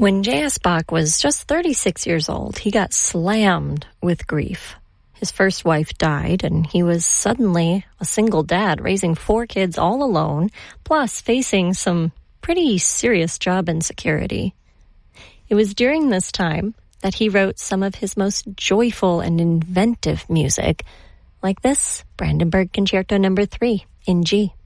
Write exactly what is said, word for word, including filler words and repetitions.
When J S. Bach was just thirty-six years old, he got slammed with grief. His first wife died, and he was suddenly a single dad, raising four kids all alone, plus facing some pretty serious job insecurity. It was during this time that he wrote some of his most joyful and inventive music, like this Brandenburg Concerto Number three in G.